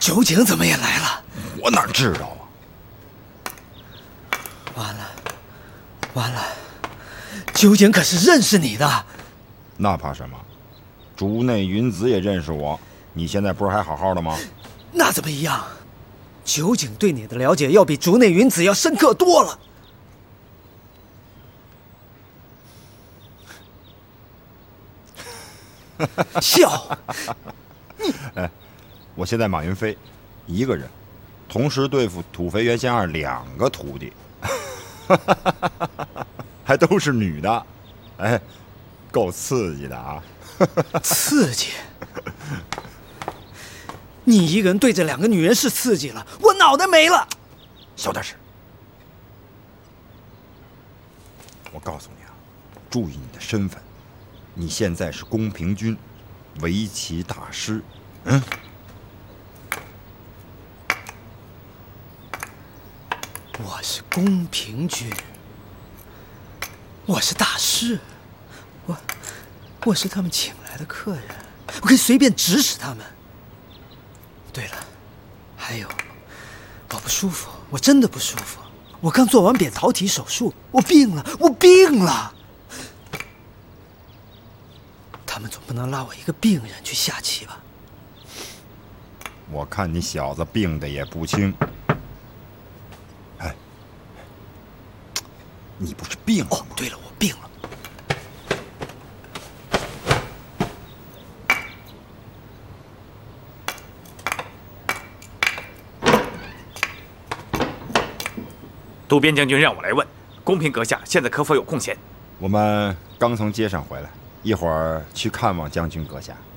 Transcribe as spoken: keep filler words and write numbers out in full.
酒井怎么也来了？ 我哪知道啊！ 完了，完了，酒井可是认识你的。 那怕什么？竹内云子也认识我，你现在不是还好好的吗？ 那怎么一样？酒井对你的了解要比竹内云子要深刻多了。笑！ 哎，我现在马云飞一个人，同时对付土肥原贤二两个徒弟，还都是女的，哎，够刺激的啊！ 刺激？你一个人对着两个女人是刺激了，我脑袋没了。 小点声！我告诉你啊，注意你的身份，你现在是宫平君，围棋大师。嗯。 我是宫平君，我是大师，我我是他们请来的客人，我可以随便指使他们。对了，还有，我不舒服，我真的不舒服。我刚做完扁桃体手术，我病了，我病了。他们总不能拉我一个病人去下棋吧？ 我看你小子病的也不轻。哎，你不是病了吗？ 哦，对了，我病了。 渡边将军让我来问，宫平阁下现在可否有空闲？ 我们刚从街上回来，一会儿去看望将军阁下。